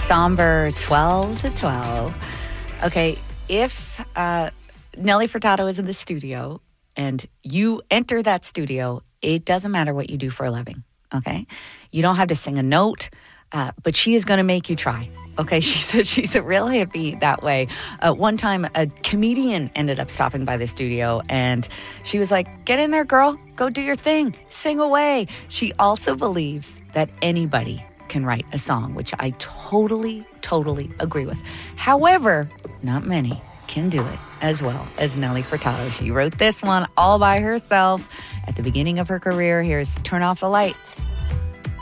somber 12 to 12. Okay, if Nelly Furtado is in the studio and you enter that studio, it doesn't matter what you do for a living, okay? You don't have to sing a note, but she is going to make you try. Okay, she said she's a real hippie that way. One time, a comedian ended up stopping by the studio, and she was like, get in there, girl. Go do your thing. Sing away. She also believes that anybody can write a song, which I totally agree with. However, not many can do it as well as Nelly Furtado. She wrote this one all by herself at the beginning of her career. Here's Turn Off the Lights.